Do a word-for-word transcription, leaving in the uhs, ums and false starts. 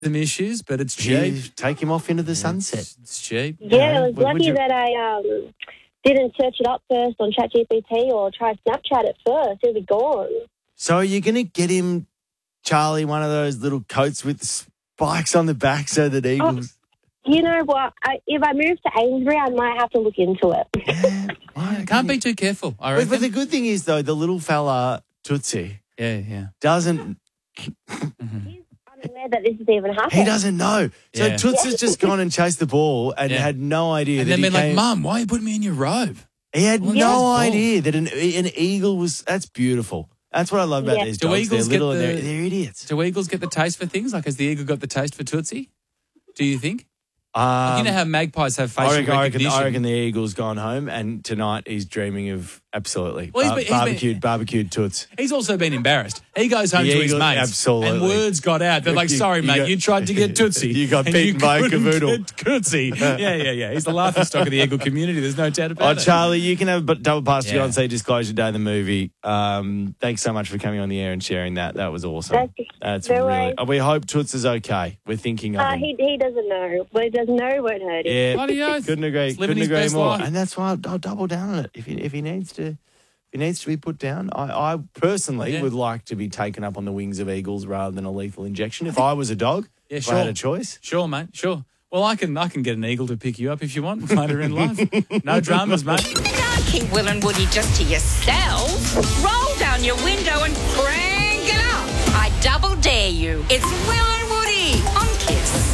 some issues, but it's You cheap. take him off into the Yeah, sunset. It's, it's cheap. Yeah, I was would- would lucky you- that I um, didn't search it up first on ChatGPT or try Snapchat at first. It'll be gone. So are you going to get him, Charlie, one of those little coats with spikes on the back so that eagles... You know what? I, if I move to Amesbury, I might have to look into it. Yeah, Yeah, can't be too careful, I But, reckon. but the good thing is, though, the little fella, Tootsie, yeah, yeah. doesn't... He's unaware that this is even happening. He doesn't know. So Yeah. Tootsie's just gone and chased the ball and Yeah. had no idea And that then he been like, came- Mum, why are you putting me in your robe? He had What's no his ball? idea that an, an eagle was... That's beautiful. That's what I love about Yeah. these Do dogs. eagles they're get little and they're, the- they're idiots. Do eagles get the taste for things? Like, has the eagle got the taste for Tootsie? Do you think? Um, you know how magpies have facial I reckon, I, reckon, recognition? I reckon the eagle's gone home and tonight he's dreaming of absolutely Well, he's bar- been- he's been- barbecued, barbecued toots. He's also been embarrassed. He goes home The to his eagle- mates. absolutely. And words got out. They're like, You- sorry, you mate, got- you tried to get Tootsie. You got and beaten by a couldn't cavoodle. get Tootsie. Yeah, yeah, yeah. He's the laughing stock of the eagle community. There's no doubt Oh, about it. Charlie, you can have a double pass to Yeah. go and see Disclosure Day, the movie. Um, thanks so much for coming on the air and sharing that. That was awesome. That's- That's no really. worries. Oh, we hope Toots is okay. We're thinking of Uh, him. he, he doesn't know. But he doesn't know won't hurt him. Yeah, Bloody oath. couldn't agree. He's living Couldn't his agree best more. life. And that's why I'll, I'll double down on it. If he, if he needs to, if he needs to be put down, I, I personally Yeah. would like to be taken up on the wings of eagles rather than a lethal injection. If I was a dog, Yeah, if sure. I had a choice. Sure, mate, sure. Well, I can I can get an eagle to pick you up if you want later in life. No dramas, mate. Don't keep Will and Woody just to yourselves. Roll down your window and crank it up. I double dare you. It's Will and Woody on Kiss.